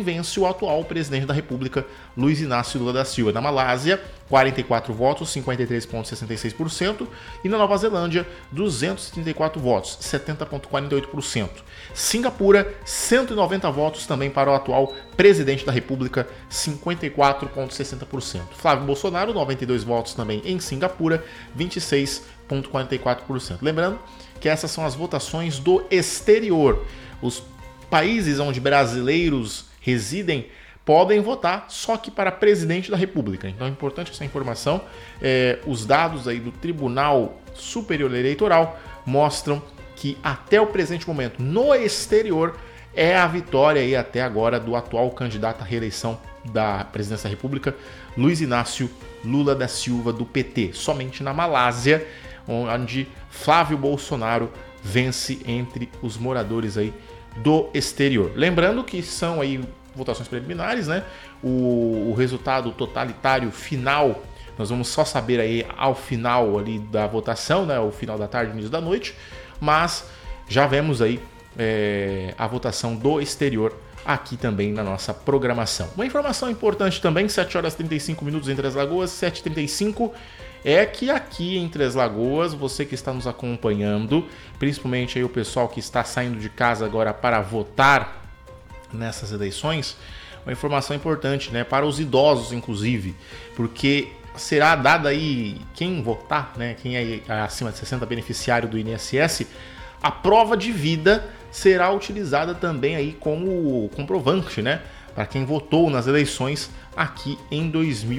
vence o atual presidente da República, Luiz Inácio Lula da Silva. Na Malásia, 44 votos, 53,66%. E na Nova Zelândia, 234 votos, 70,48%. Singapura, 190 votos também para o atual presidente da República, 54,60%. Flávio Bolsonaro, 92 votos também em Singapura, 26,44%. Lembrando que essas são as votações do exterior. Os países onde brasileiros residem podem votar, só que para presidente da República. Então é importante essa informação. Os dados aí do Tribunal Superior Eleitoral mostram que até o presente momento, no exterior, é a vitória aí até agora do atual candidato à reeleição da presidência da República, Luiz Inácio Lula da Silva, do PT. Somente na Malásia, onde Flávio Bolsonaro vence entre os moradores aí do exterior. Lembrando que são aí votações preliminares, né? O resultado totalitário final nós vamos só saber aí ao final ali da votação, né? Ao final da tarde, início da noite, mas já vemos aí a votação do exterior aqui também na nossa programação. Uma informação importante também, 7 horas e 35 minutos em Três Lagoas, 7h35, é que aqui em Três Lagoas, você que está nos acompanhando, principalmente aí o pessoal que está saindo de casa agora para votar nessas eleições, uma informação importante, né, para os idosos inclusive, porque será dada aí, quem votar, né, quem é acima de 60 beneficiário do INSS, a prova de vida será utilizada também aí como comprovante, né, para quem votou nas eleições aqui em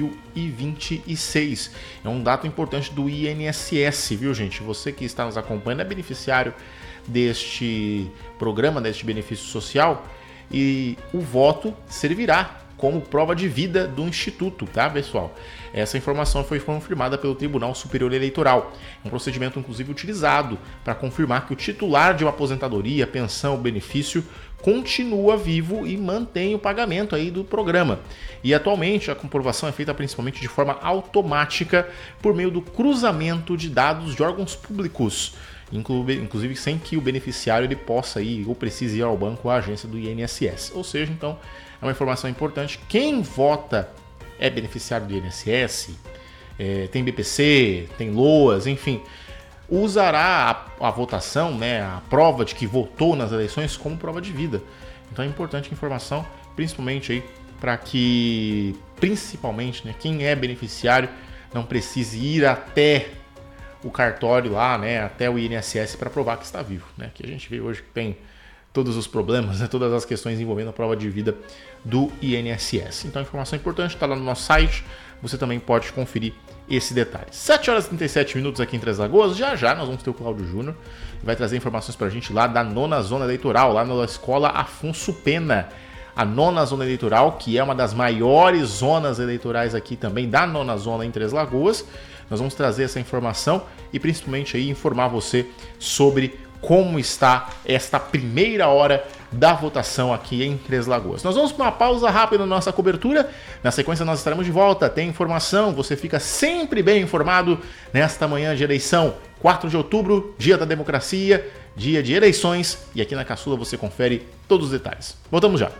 2026. É um dado importante do INSS, viu, gente? Você que está nos acompanhando é beneficiário deste programa, deste benefício social, e o voto servirá como prova de vida do Instituto, tá, pessoal? Essa informação foi confirmada pelo Tribunal Superior Eleitoral. Um procedimento, inclusive, utilizado para confirmar que o titular de uma aposentadoria, pensão ou benefício continua vivo e mantém o pagamento aí do programa. E atualmente a comprovação é feita principalmente de forma automática por meio do cruzamento de dados de órgãos públicos, inclusive sem que o beneficiário ele possa ir ou precise ir ao banco ou à agência do INSS. Ou seja, então, é uma informação importante. Quem vota é beneficiário do INSS, tem BPC, tem LOAS, enfim, usará a votação, né, a prova de que votou nas eleições como prova de vida. Então é importante a informação, principalmente aí para que, principalmente, né, quem é beneficiário não precise ir até o cartório lá, né, até o INSS para provar que está vivo, né? Que a gente vê hoje que tem todos os problemas, né, todas as questões envolvendo a prova de vida do INSS. Então a informação é importante, está lá no nosso site, você também pode conferir esse detalhe. 7 horas e 37 minutos aqui em Três Lagoas, já nós vamos ter o Cláudio Júnior, que vai trazer informações para a gente lá da 9ª Zona Eleitoral, lá na Escola Afonso Pena. A 9ª Zona Eleitoral, que é uma das maiores zonas eleitorais aqui também da 9ª Zona em Três Lagoas. Nós vamos trazer essa informação e principalmente aí informar você sobre como está esta primeira hora da votação aqui em Três Lagoas. Nós vamos para uma pausa rápida na nossa cobertura. Na sequência nós estaremos de volta. Tem informação, você fica sempre bem informado nesta manhã de eleição. 4 de outubro, dia da democracia, dia de eleições. E aqui na Caçula você confere todos os detalhes. Voltamos já.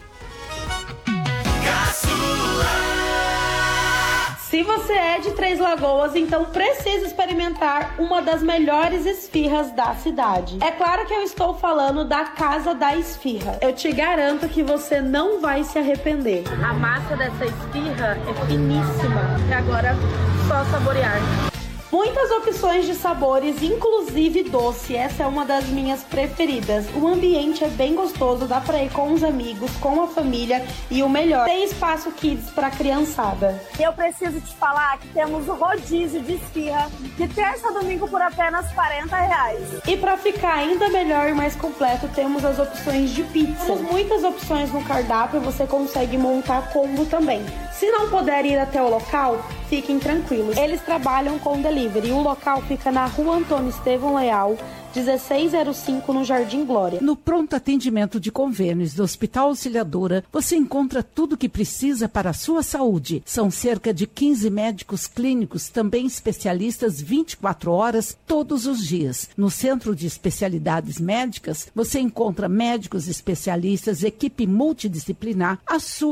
Se você é de Três Lagoas, então precisa experimentar uma das melhores esfirras da cidade. É claro que eu estou falando da Casa da Esfirra. Eu te garanto que você não vai se arrepender. A massa dessa esfirra é finíssima. E agora, só saborear. Muitas opções de sabores, inclusive doce. Essa é uma das minhas preferidas. O ambiente é bem gostoso, dá pra ir com os amigos, com a família e o melhor, tem espaço kids pra criançada. Eu preciso te falar que temos o rodízio de esfirra de terça a domingo por apenas R$40. E pra ficar ainda melhor e mais completo, temos as opções de pizza. Temos muitas opções no cardápio, você consegue montar combo também. Se não puder ir até o local, fiquem tranquilos. Eles trabalham com delivery. Delivery. O local fica na Rua Antônio Estevão Leal, 1605, no Jardim Glória. No pronto atendimento de convênios do Hospital Auxiliadora, você encontra tudo o que precisa para a sua saúde. São cerca de 15 médicos clínicos, também especialistas 24 horas, todos os dias. No Centro de Especialidades Médicas, você encontra médicos especialistas, equipe multidisciplinar, a sua